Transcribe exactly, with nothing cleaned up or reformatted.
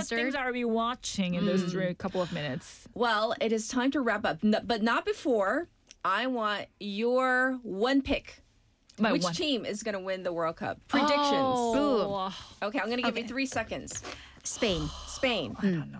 Mustard. things are we watching in those three couple of minutes? Well, it is time to wrap up, N- but not before. I want your one pick. My Which one. team is going to win the World Cup? Predictions. Oh. Okay, I'm going to give you Okay. three seconds. Spain. Spain. I don't know.